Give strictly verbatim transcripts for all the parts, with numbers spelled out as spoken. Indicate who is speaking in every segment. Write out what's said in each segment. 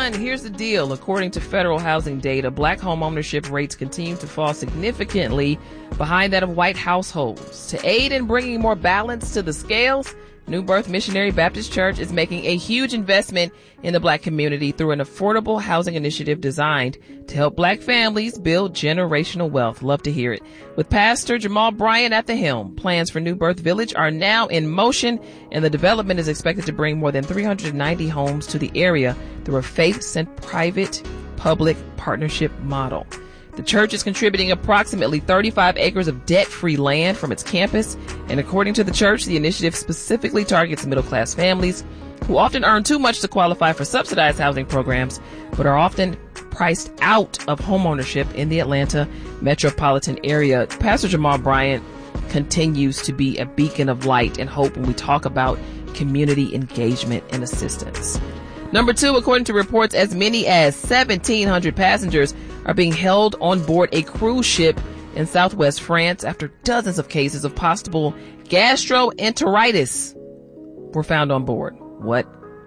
Speaker 1: everyone. Here's the deal. According to federal housing data, black home ownership rates continue to fall significantly behind that of white households. To aid in bringing more balance to the scales, New Birth Missionary Baptist Church is making a huge investment in the black community through an affordable housing initiative designed to help black families build generational wealth. Love to hear it. With Pastor Jamal Bryant at the helm, plans for New Birth Village are now in motion, and the development is expected to bring more than three hundred ninety homes to the area through a faith-sent private-public partnership model. The church is contributing approximately thirty-five acres of debt-free land from its campus, and according to the church, the initiative specifically targets middle-class families who often earn too much to qualify for subsidized housing programs, but are often priced out of homeownership in the Atlanta metropolitan area. Pastor Jamal Bryant continues to be a beacon of light and hope when we talk about community engagement and assistance. Number two, according to reports, as many as seventeen hundred passengers are being held on board a cruise ship in southwest France after dozens of cases of possible gastroenteritis were found on board. What?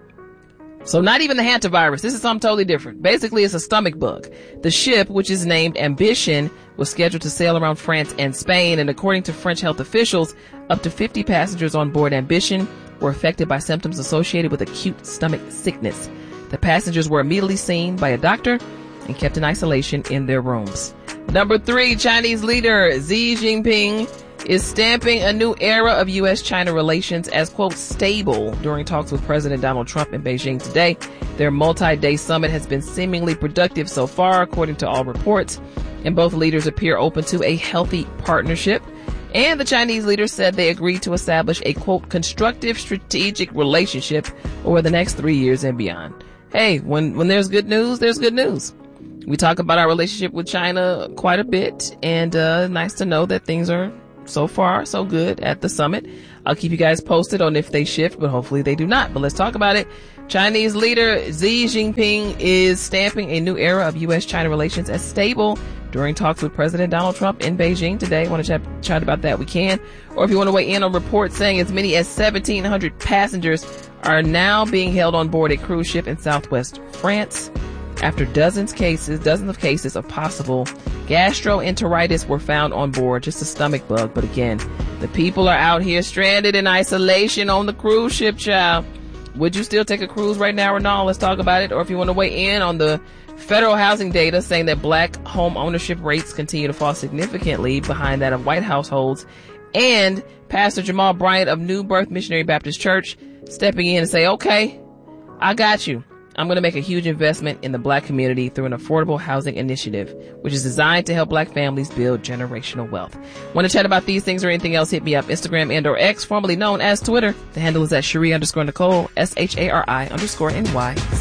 Speaker 1: So not even the hantavirus. This is something totally different. Basically, it's a stomach bug. The ship, which is named Ambition, was scheduled to sail around France and Spain, and according to French health officials, up to fifty passengers on board Ambition were affected by symptoms associated with acute stomach sickness. The passengers were immediately seen by a doctor and kept in isolation in their rooms. Number three, Chinese leader Xi Jinping is stamping a new era of U S China relations as, quote, stable during talks with President Donald Trump in Beijing today. Their multi-day summit has been seemingly productive so far, according to all reports, and both leaders appear open to a healthy partnership. And the Chinese leader said they agreed to establish a, quote, constructive strategic relationship over the next three years and beyond. Hey, when, when there's good news, there's good news. We talk about our relationship with China quite a bit, and uh nice to know that things are so far so good at the summit. I'll keep you guys posted on if they shift, but hopefully they do not. But let's talk about it. Chinese leader Xi Jinping is stamping a new era of U S China relations as stable during talks with President Donald Trump in Beijing today. Want to chat, chat about that? We can. Or if you want to weigh in on reports saying as many as seventeen hundred passengers are now being held on board a cruise ship in southwest France after dozens cases, dozens of cases of possible gastroenteritis were found on board, just a stomach bug. But again, the people are out here stranded in isolation on the cruise ship, child. Would you still take a cruise right now or no? Let's talk about it. Or if you want to weigh in on the federal housing data saying that black home ownership rates continue to fall significantly behind that of white households, and Pastor Jamal Bryant of New Birth Missionary Baptist Church stepping in and say, okay, I got you. I'm going to make a huge investment in the black community through an affordable housing initiative, which is designed to help black families build generational wealth. Want to chat about these things or anything else? Hit me up, Instagram and or X, formerly known as Twitter. The handle is at Cherie underscore Nicole, S H A R I underscore N Y.